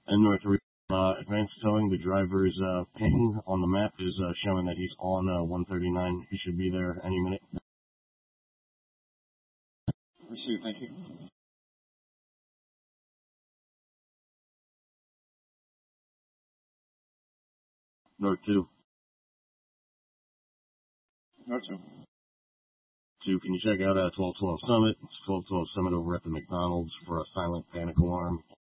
And North Three, advanced towing, the driver's ping on the map is showing that he's on 139. He should be there any minute. Received, thank you. North 2. North 2. 2, can you check out 1212 Summit? It's 1212 Summit over at the McDonald's for a silent panic alarm.